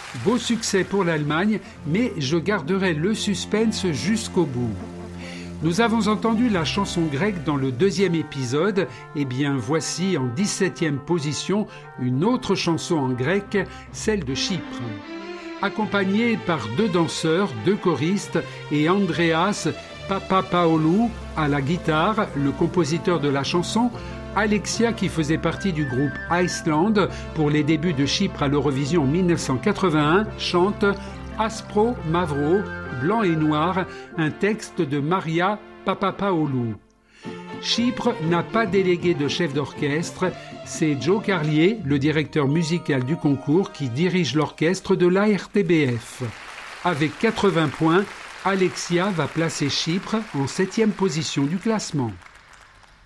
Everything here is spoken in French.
Beau succès pour l'Allemagne, mais je garderai le suspense jusqu'au bout. Nous avons entendu la chanson grecque dans le 2e épisode, et bien voici en 17e position une autre chanson en grec, celle de Chypre. Accompagnée par 2 danseurs, 2 choristes et Andreas Papapaoğlu à la guitare, le compositeur de la chanson, Alexia qui faisait partie du groupe Iceland pour les débuts de Chypre à l'Eurovision en 1981, chante Aspro Mavro, blanc et noir, un texte de Maria Papapaoğlu. Chypre n'a pas délégué de chef d'orchestre, c'est Joe Carlier, le directeur musical du concours, qui dirige l'orchestre de l'ARTBF. Avec 80 points, Alexia va placer Chypre en 7e position du classement.